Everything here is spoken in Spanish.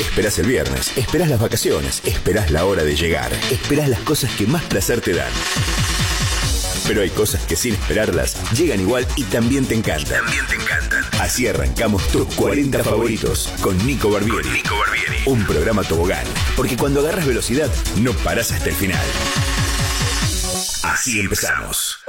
Esperás el viernes, esperás las vacaciones, esperás la hora de llegar, esperás las cosas que más placer te dan. Pero hay cosas que sin esperarlas llegan igual y también te encantan. Así arrancamos tus 40 favoritos con Nico Barbieri. Un programa tobogán, porque cuando agarras velocidad no parás hasta el final. Así empezamos.